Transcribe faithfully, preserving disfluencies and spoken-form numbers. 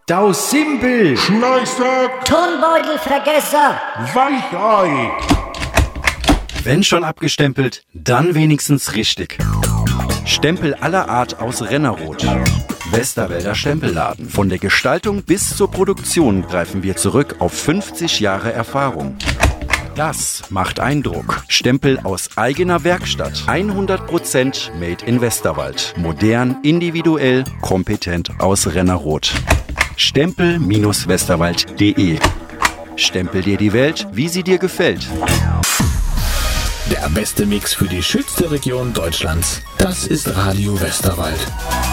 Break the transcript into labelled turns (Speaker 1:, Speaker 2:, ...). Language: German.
Speaker 1: Dau Simpel,
Speaker 2: Schneißtag,
Speaker 3: Turnbeutelvergesser,
Speaker 2: Weichei.
Speaker 4: Wenn schon abgestempelt, dann wenigstens richtig. Stempel aller Art aus Rennerroth. Westerwälder Stempelladen. Von der Gestaltung bis zur Produktion greifen wir zurück auf fünfzig Jahre Erfahrung. Das macht Eindruck. Stempel aus eigener Werkstatt. hundert Prozent made in Westerwald. Modern, individuell, kompetent aus Rennerroth. Stempel Westerwald punkt de. Stempel dir die Welt, wie sie dir gefällt.
Speaker 5: Der beste Mix für die schönste Region Deutschlands. Das ist Radio Westerwald.